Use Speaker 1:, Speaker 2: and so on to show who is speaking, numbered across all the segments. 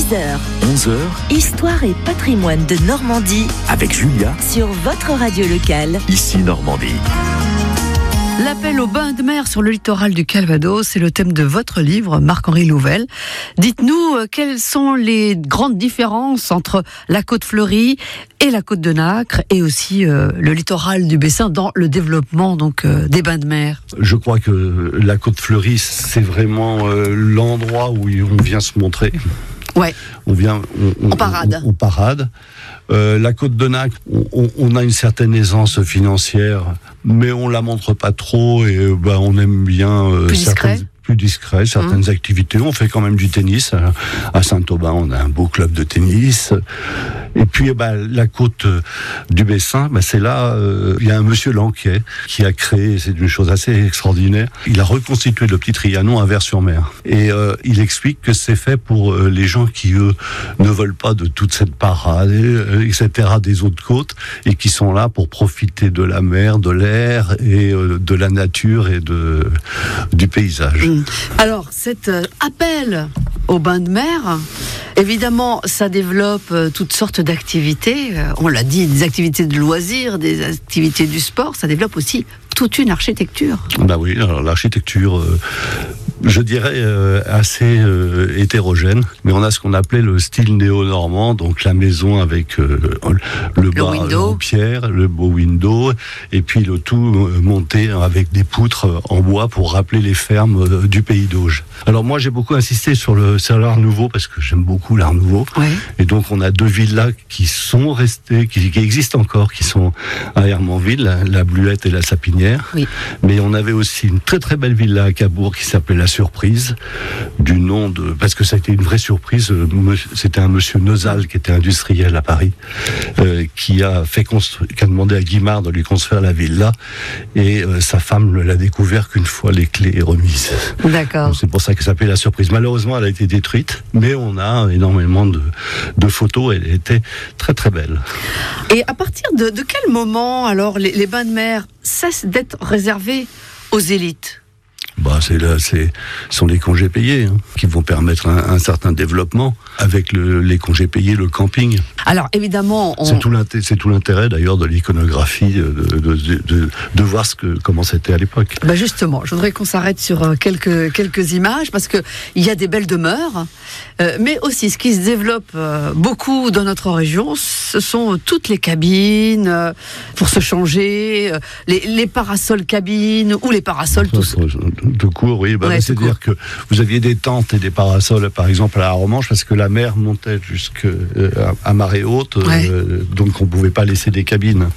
Speaker 1: 10h,
Speaker 2: 11h,
Speaker 1: Histoire et patrimoine de Normandie
Speaker 2: avec Julia,
Speaker 1: sur votre radio locale.
Speaker 2: ici Normandie.
Speaker 3: L'appel au bain de mer sur le littoral du Calvados, c'est le thème de votre livre, Marc-Henri Louvel. Dites-nous quelles sont les grandes différences entre la côte fleurie et la côte de Nacre, et aussi le littoral du Bessin dans le développement des bains de mer.
Speaker 4: Je crois que la côte fleurie, c'est vraiment l'endroit où on vient se montrer.
Speaker 3: Ouais.
Speaker 4: On vient
Speaker 3: En parade.
Speaker 4: On parade. La côte de Nacre, on a une certaine aisance financière, mais on la montre pas trop et on aime bien plus discret, certaines activités. On fait quand même du tennis. À Saint-Aubin, on a un beau club de tennis. Et puis, la côte du Bessin, c'est là, il y a un monsieur Lanquet qui a créé, c'est une chose assez extraordinaire, il a reconstitué le petit Trianon à Vers-sur-Mer. Et il explique que c'est fait pour les gens qui, eux, ne veulent pas de toute cette parade, etc., des autres côtes, et qui sont là pour profiter de la mer, de l'air, et de la nature et du paysage.
Speaker 3: Alors, cet appel au bain de mer, évidemment, ça développe toutes sortes d'activités. On l'a dit, des activités de loisirs, des activités du sport. Ça développe aussi toute une architecture.
Speaker 4: Oui, alors l'architecture, je dirais assez hétérogène, mais on a ce qu'on appelait le style néo-normand, donc la maison avec le bas en pierre, le beau window, et puis le tout monté avec des poutres en bois pour rappeler les fermes du pays d'Auge. Alors moi j'ai beaucoup insisté sur l'art nouveau parce que j'aime beaucoup l'art nouveau, et donc on a deux villas qui sont restées, qui existent encore, qui sont à Hermanville, la Bluette et la Sapinière.
Speaker 3: Oui.
Speaker 4: Mais on avait aussi une très très belle villa à Cabourg qui s'appelait La Surprise, du nom parce que ça a été une vraie surprise. C'était un monsieur Nozal qui était industriel à Paris, qui a demandé à Guimard de lui construire la villa, et sa femme ne l'a découvert qu'une fois les clés remises.
Speaker 3: D'accord.
Speaker 4: Donc c'est pour ça qu'elle s'appelait La Surprise. Malheureusement, elle a été détruite, mais on a énormément de photos. Elle était très très belle.
Speaker 3: Et à partir de quel moment, alors, les bains de mer cessent d'être réservés aux élites ?
Speaker 4: Ce sont les congés payés qui vont permettre un certain développement. Avec les congés payés, le camping.
Speaker 3: Alors évidemment,
Speaker 4: c'est tout l'intérêt d'ailleurs de l'iconographie, de voir comment c'était à l'époque.
Speaker 3: Justement, je voudrais qu'on s'arrête sur quelques images, parce que il y a des belles demeures, mais aussi ce qui se développe beaucoup dans notre région, ce sont toutes les cabines pour se changer, les parasols cabines ou les parasols tous.
Speaker 4: Tout court, oui. C'est-à-dire que vous aviez des tentes et des parasols, par exemple, à la Romanche, parce que la mer montait jusqu'à marée haute, donc on ne pouvait pas laisser des cabines.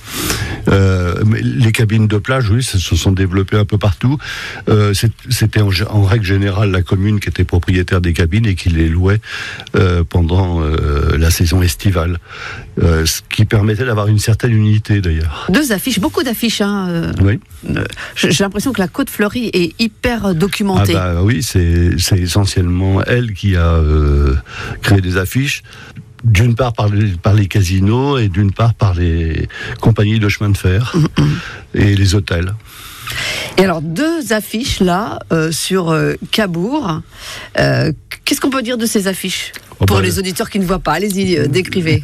Speaker 4: Mais les cabines de plage, oui, se sont développées un peu partout. C'était en règle générale la commune qui était propriétaire des cabines et qui les louait pendant la saison estivale. Ce qui permettait d'avoir une certaine unité, d'ailleurs.
Speaker 3: Beaucoup d'affiches.
Speaker 4: Oui.
Speaker 3: J'ai l'impression que la côte fleurie est hyper documentée.
Speaker 4: Oui, c'est essentiellement elle qui a créé des affiches. D'une part par les casinos et d'une part par les compagnies de chemin de fer et les hôtels.
Speaker 3: Et alors, deux affiches là sur Cabourg. Qu'est-ce qu'on peut dire de ces affiches pour les auditeurs qui ne voient pas? Allez-y, décrivez.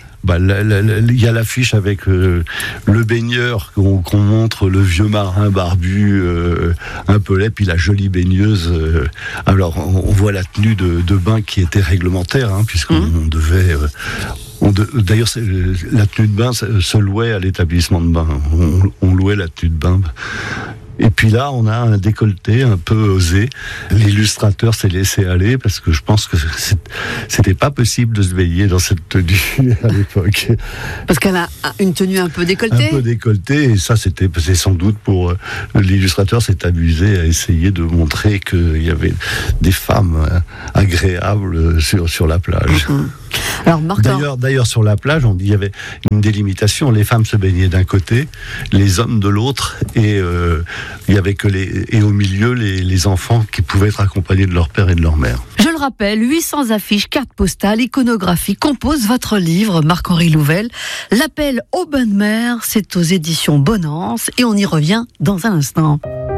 Speaker 4: Il y a l'affiche avec le baigneur qu'on montre, le vieux marin barbu, un peu laid, puis la jolie baigneuse. Alors, on voit la tenue de bain qui était réglementaire, puisqu'on devait... D'ailleurs, la tenue de bain se louait à l'établissement de bain. On louait la tenue de bain. Et puis là, on a un décolleté un peu osé. L'illustrateur s'est laissé aller parce que je pense que c'était pas possible de se baigner dans cette tenue à l'époque.
Speaker 3: Parce qu'elle a une tenue un peu décolletée.
Speaker 4: Un peu décolletée, et ça, c'est sans doute pour l'illustrateur s'est amusé à essayer de montrer qu'il y avait des femmes agréables sur la plage.
Speaker 3: Alors,
Speaker 4: D'ailleurs, sur la plage, il y avait une délimitation. Les femmes se baignaient d'un côté, les hommes de l'autre, et il y avait et au milieu les enfants qui pouvaient être accompagnés de leur père et de leur mère.
Speaker 3: Je le rappelle, 800 affiches, cartes postales, iconographies composent votre livre, Marc-Henri Louvel. L'appel au bain de mer, c'est aux éditions Bonance, et on y revient dans un instant.